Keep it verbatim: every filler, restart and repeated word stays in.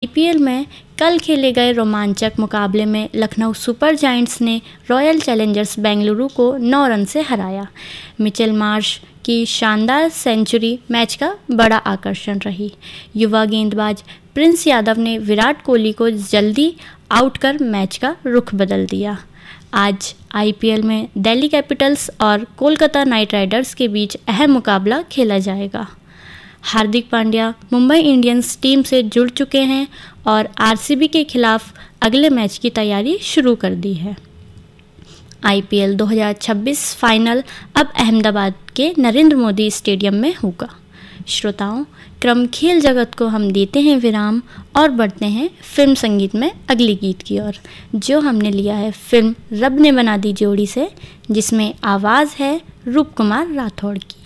P L में कल खेले गए रोमांचक मुकाबले में लखनऊ सुपर जायंट्स ने रॉयल चैलेंजर्स बेंगलुरु को नौ रन से हराया। मिचेल मार्श की शानदार सेंचुरी मैच का बड़ा आकर्षण रही। युवा गेंदबाज प्रिंस यादव ने विराट कोहली को जल्दी आउट कर मैच का रुख बदल दिया। आज आई पी एल में दिल्ली कैपिटल्स और कोलकाता नाइट राइडर्स के बीच अहम मुकाबला खेला जाएगा। हार्दिक पांड्या मुंबई इंडियंस टीम से जुड़ चुके हैं और आर सी बी के खिलाफ अगले मैच की तैयारी शुरू कर दी है। आई पी एल दो हज़ार छब्बीस फाइनल अब अहमदाबाद के नरेंद्र मोदी स्टेडियम में होगा। श्रोताओं, क्रम खेल जगत को हम देते हैं विराम और बढ़ते हैं फिल्म संगीत में अगली गीत की ओर, जो हमने लिया है फिल्म रब ने बना दी जोड़ी से, जिसमें आवाज़ है रूप कुमार राठौड़ की।